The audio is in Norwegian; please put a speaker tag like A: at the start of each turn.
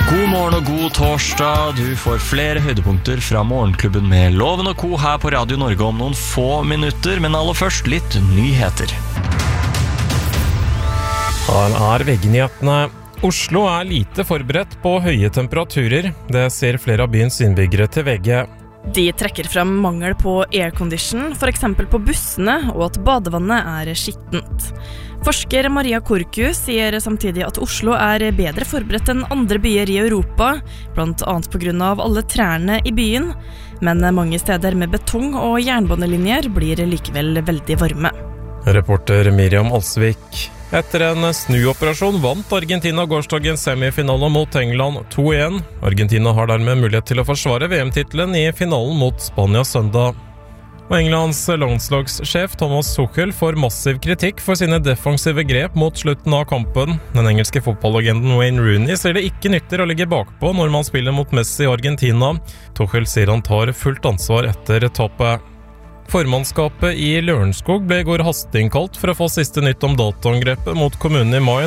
A: God morgen og god torsdag. Du får flere høydepunkter fra Morgenklubben med Loven og Co. her på Radio Norge om noen få minutter, men aller først litt nyheter.
B: Her VG-nyhetene. Oslo lite forberedt på høye temperaturer. Det ser flere av byens innbyggere til VG.
C: De trekker frem mangel på aircondition, for eksempel på bussene, og at badevannet skittent. Forsker Maria Korku sier samtidig at Oslo bedre forberedt enn andre byer i Europa, blant annet på grunn av alle trærne i byen, men mange steder med betong og jernbanelinjer blir likevel veldig varme.
B: Reporter Miriam Alsvik. Etter en snuoperasjon vant Argentina gårsdagens semifinale mot England 2-1. Argentina har dermed mulighet til å forsvare VM-titelen i finalen mot Spania søndag. Og Englands landslagssjef Thomas Tuchel får massiv kritikk for sine defensive grep mot slutten av kampen. Den engelske fotballagenten Wayne Rooney ser det ikke nytter å ligge bakpå når man spiller mot Messi i Argentina. Tuchel sier han tar fullt ansvar etter toppet. Formannskapet i Lørenskog ble i går hasteinnkalt for å få siste nytt om dataangrepet mot kommunen i mai,